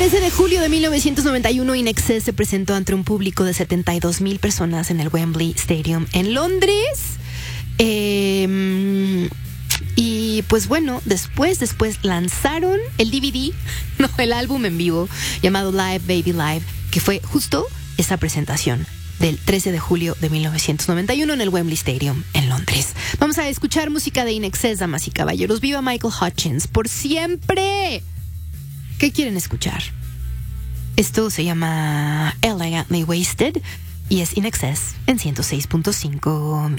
13 de julio de 1991, INXS se presentó ante un público de 72,000 personas en el Wembley Stadium en Londres. Y pues bueno, después lanzaron el DVD, no, el álbum en vivo llamado Live Baby Live, que fue justo esa presentación del 13 de julio de 1991 en el Wembley Stadium en Londres. Vamos a escuchar música de INXS, damas y caballeros. ¡Viva Michael Hutchence por siempre! ¿Qué quieren escuchar? Esto se llama Elegantly Wasted y es INXS en 106.5 Music.